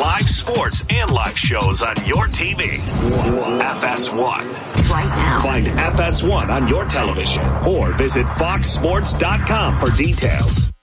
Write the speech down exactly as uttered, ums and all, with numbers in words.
live sports and live shows on your T V. F S one. Right now. Find F S one on your television or visit fox sports dot com for details.